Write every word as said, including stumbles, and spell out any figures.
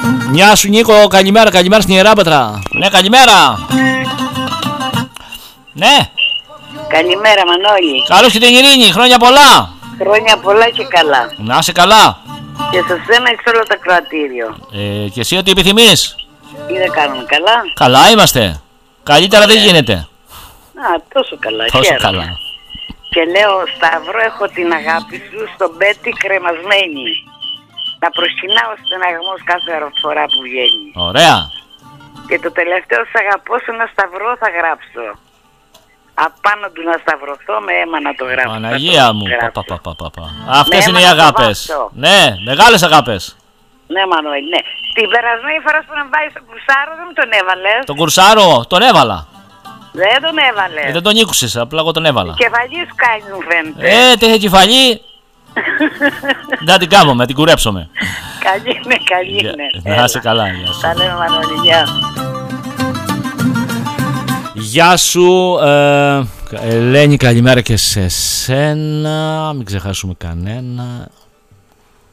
Γεια σου Νίκο, καλημέρα, καλημέρα στην Ιεράπετρα. Ναι, καλημέρα. Ναι. Καλημέρα Μανώλη. Καλώς και την Ειρήνη, χρόνια πολλά. Χρόνια πολλά και καλά. Να είσαι καλά. Και σε σένα και σε όλο το κρατήριο. Ε, και εσύ ό,τι επιθυμείς. Τι δεν κάνουμε, καλά? Καλά είμαστε. Καλύτερα δεν γίνεται. Α, τόσο καλά, Τόσο χαίρομαι. καλά. Και λέω, Σταύρο, έχω την αγάπη σου στον Πέτη κρεμασμένη. Να προσκυνάω στον αγμό κάθε φορά που βγαίνει. Ωραία. Και το τελευταίο σ' αγαπώ σε ένα σταυρό θα γράψω. Απάνω του να σταυρωθώ, με αίμα να το γράψω. Παναγία μου. Πα, πα, πα, πα, πα. Αυτές Με είναι οι αίμα να το αγάπες. βάψω. Ναι, μεγάλες αγάπες. Ναι, Μανώλη, ναι. Την περασμένη φορά που να πάει στο κουρσάρο δεν μου τον έβαλες. Τον κουρσάρο τον έβαλα. Δεν τον έβαλες. Ε, δεν τον ήκουσες, απλά εγώ τον έβαλα. Κεφαλή σου κάνει, μου φαίνεται. Ε, τέτοια κεφαλή. Δεν την κάμουμε, την κουρέψουμε. Καλή είναι, καλή είναι. Να είσαι καλά, γεια σου. Τα λέμε, Μανώλη, γεια. Γεια σου, ε, Ελένη, καλημέρα και σε σένα. Μην ξεχάσουμε κανένα.